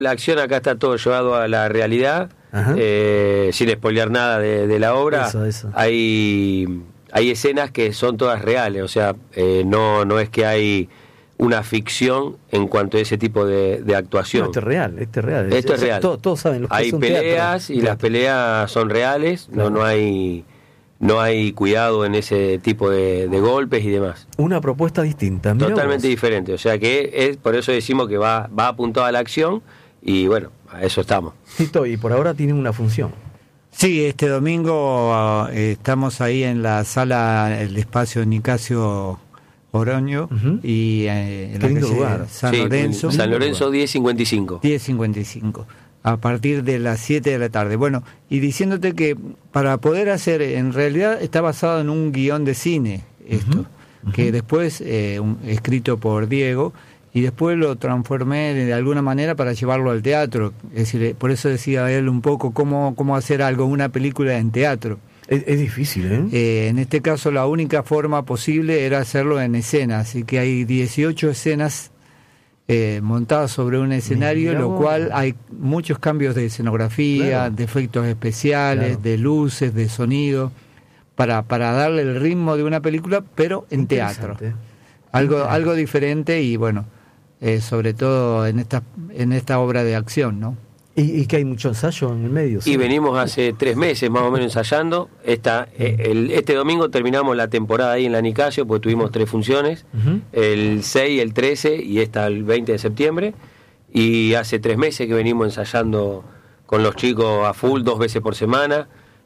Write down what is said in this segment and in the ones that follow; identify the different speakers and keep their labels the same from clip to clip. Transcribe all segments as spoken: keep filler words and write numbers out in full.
Speaker 1: La acción acá está todo llevado a la realidad, eh, sin spoilear nada de, de la obra.
Speaker 2: Eso, eso.
Speaker 1: Hay, hay escenas que son todas reales, o sea, eh, no, no es que hay una ficción en cuanto a ese tipo de, de actuación.
Speaker 2: No, esto es real, esto es real.
Speaker 1: Esto es real.
Speaker 2: Todos, todos saben lo que
Speaker 1: hay
Speaker 2: es un
Speaker 1: peleas
Speaker 2: teatro.
Speaker 1: y
Speaker 2: Teatro.
Speaker 1: las peleas son reales, claro. no, no hay no hay cuidado en ese tipo de, de golpes y demás.
Speaker 2: Una propuesta distinta. Mirá
Speaker 1: Totalmente
Speaker 2: vos.
Speaker 1: diferente, o sea que es por eso decimos que va, va apuntado a la acción y bueno, a eso estamos.
Speaker 2: Tito, y por ahora tienen una función.
Speaker 3: Sí, este domingo uh, estamos ahí en la sala, el espacio Nicasio Oroño, uh-huh. y eh, en la calle lugar. San
Speaker 1: sí,
Speaker 3: Lorenzo.
Speaker 1: San Lorenzo diez cincuenta y cinco.
Speaker 3: diez cincuenta y cinco, a partir de las siete de la tarde. Bueno, y diciéndote que para poder hacer, en realidad está basado en un guión de cine, esto, uh-huh. Uh-huh. que después, eh, un, escrito por Diego, y después lo transformé de alguna manera para llevarlo al teatro. Es decir, por eso decía él un poco cómo, cómo hacer algo, una película en teatro.
Speaker 2: Es, es difícil, ¿eh?
Speaker 3: ¿eh? En este caso la única forma posible era hacerlo en escena, así que hay dieciocho escenas eh, montadas sobre un escenario, lo cual hay muchos cambios de escenografía, claro. de efectos especiales, claro. de luces, de sonido, para, para darle el ritmo de una película, pero en teatro. Algo, algo diferente y bueno, eh, sobre todo en esta, en esta obra de acción, ¿no?
Speaker 2: ¿Y, y que hay mucho ensayo en el medio?
Speaker 1: Y
Speaker 2: ¿sí?
Speaker 1: venimos hace tres meses más o menos ensayando. Esta, eh, el, este domingo terminamos la temporada ahí en la Nicasio, porque tuvimos tres funciones, uh-huh. el seis, el trece y esta el veinte de septiembre. Y hace tres meses que venimos ensayando con los chicos a full, dos veces por semana,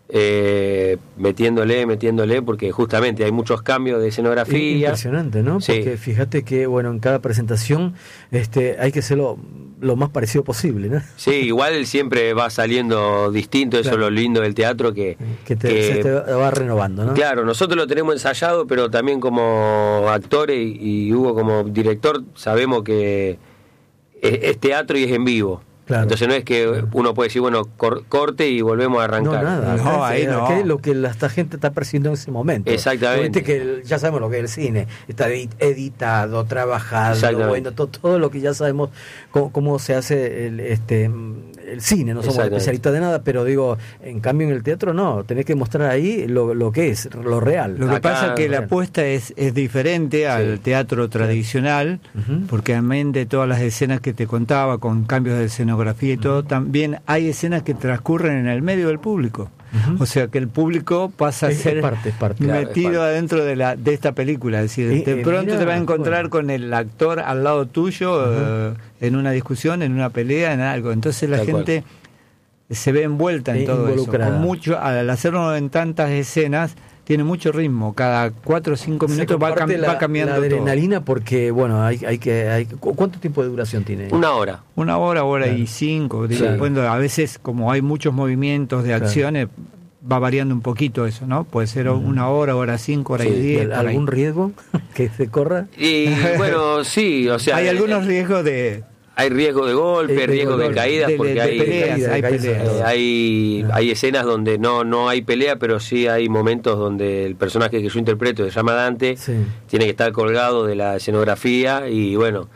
Speaker 1: eh, metiéndole, metiéndole, porque justamente hay muchos cambios de escenografía.
Speaker 2: Impresionante, ¿no?
Speaker 1: Sí.
Speaker 2: Porque fíjate que, bueno, en cada presentación este, hay que hacerlo lo más parecido posible, ¿no?
Speaker 1: Sí, igual siempre va saliendo distinto, eso claro. es lo lindo del teatro, que,
Speaker 2: que, te,
Speaker 1: que
Speaker 2: se te va renovando, ¿no?
Speaker 1: Claro, nosotros lo tenemos ensayado, pero también como actores y, y Hugo como director sabemos que es, es teatro y es en vivo. Claro. Entonces no es que uno puede decir, bueno, cor- corte y volvemos a arrancar.
Speaker 2: No, nada.
Speaker 3: No, ahí no.
Speaker 2: ¿Qué es lo que la esta gente está percibiendo en ese momento?
Speaker 1: Exactamente.
Speaker 2: Viste que el, ya sabemos lo que es el cine. Está editado, trabajado, bueno, todo, todo lo que ya sabemos cómo, cómo se hace el, este, el cine. No somos especialistas de nada, pero digo, en cambio en el teatro no. Tenés que mostrar ahí lo, lo que es, lo real.
Speaker 3: Lo que
Speaker 1: Acá,
Speaker 3: pasa es que la apuesta es, es diferente sí. al teatro tradicional, uh-huh. porque además de todas las escenas que te contaba, con cambios de escenografía y todo, también hay escenas que transcurren en el medio del público. Uh-huh. O sea que el público pasa a
Speaker 2: es,
Speaker 3: ser
Speaker 2: es parte, es parte,
Speaker 3: metido
Speaker 2: claro, es
Speaker 3: adentro de la de esta película. Es decir,
Speaker 2: eh,
Speaker 3: de
Speaker 2: eh,
Speaker 3: pronto
Speaker 2: mirá,
Speaker 3: te vas a encontrar
Speaker 2: bueno.
Speaker 3: con el actor al lado tuyo, uh-huh. eh, en una discusión, en una pelea, en algo. Entonces la Tal gente cual. se ve envuelta en eh, todo eso. Con mucho, al hacerlo en tantas escenas, tiene mucho ritmo, cada cuatro o cinco minutos va, cam-
Speaker 2: la,
Speaker 3: va cambiando
Speaker 2: la adrenalina
Speaker 3: todo.
Speaker 2: Porque bueno, hay, hay que hay, ¿cuánto tiempo de duración tiene?
Speaker 1: Una hora.
Speaker 3: Una hora, hora claro. y cinco. Sí. Bueno, a veces como hay muchos movimientos de claro. acciones, va variando un poquito eso, ¿no? Puede ser uh-huh. una hora, hora cinco, hora sí. y diez.
Speaker 2: ¿Algún riesgo que se corra?
Speaker 1: Y bueno, sí, o sea,
Speaker 3: hay algunos riesgos de
Speaker 1: hay riesgo de golpe, hay riesgo de, de caídas, de, porque de, de hay
Speaker 3: peleas, hay, peleas.
Speaker 1: Eh, hay, hay escenas donde no no hay pelea, pero sí hay momentos donde el personaje que yo interpreto, se llama Dante, sí. tiene que estar colgado de la escenografía y bueno,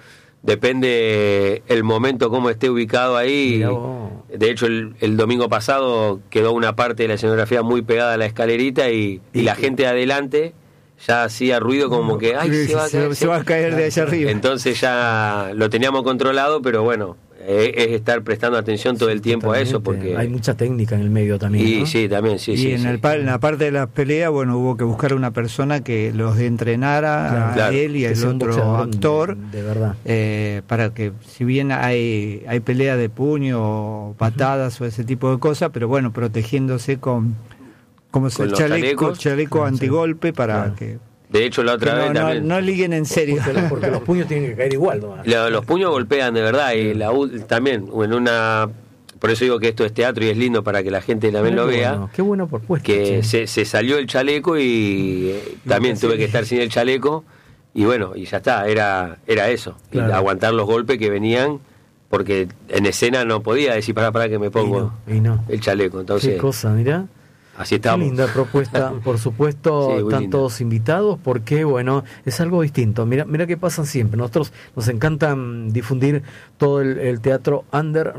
Speaker 1: depende el momento cómo esté ubicado ahí. De hecho, el, el domingo pasado quedó una parte de la escenografía muy pegada a la escalerita y, y, y la gente adelante ya hacía ruido como que ay
Speaker 3: sí,
Speaker 1: se, va a caer,
Speaker 3: se, se va a caer de allá arriba.
Speaker 1: Entonces ya lo teníamos controlado, pero bueno, es, es estar prestando atención todo sí, el tiempo totalmente. A eso, porque
Speaker 2: hay mucha técnica en el medio también.
Speaker 1: Y
Speaker 2: ¿no?
Speaker 1: sí, también, sí,
Speaker 3: y
Speaker 1: sí.
Speaker 3: en,
Speaker 1: sí.
Speaker 3: El, en la parte de las peleas, bueno, hubo que buscar una persona que los entrenara
Speaker 2: claro,
Speaker 3: a
Speaker 1: claro,
Speaker 3: él y al otro actor,
Speaker 2: de, de verdad,
Speaker 3: eh, para que si bien hay hay pelea de puño o patadas uh-huh. o ese tipo de cosas, pero bueno, protegiéndose con como se chaleco, chaleco ah, antigolpe sí. para claro. que
Speaker 1: de hecho la otra
Speaker 3: no,
Speaker 1: vez
Speaker 3: no,
Speaker 1: también
Speaker 3: no liguen en serio
Speaker 2: porque, porque los puños tienen que caer igual, ¿no?
Speaker 1: los, los puños golpean de verdad y la también en una por eso digo que esto es teatro y es lindo para que la gente también
Speaker 2: Mira
Speaker 1: lo
Speaker 2: qué
Speaker 1: vea
Speaker 2: bueno, qué buena propuesta
Speaker 1: que se, se salió el chaleco y eh, también tuve que estar sin el chaleco y bueno y ya está era era eso claro. aguantar los golpes que venían porque en escena no podía decir para para que me pongo
Speaker 2: y no, y no.
Speaker 1: el chaleco entonces
Speaker 2: qué cosa, mirá.
Speaker 1: así estamos.
Speaker 2: Qué linda propuesta, por supuesto, sí, están linda. Todos invitados porque, bueno, es algo distinto. Mira, mira qué pasan siempre. Nosotros nos encanta difundir todo el, el teatro under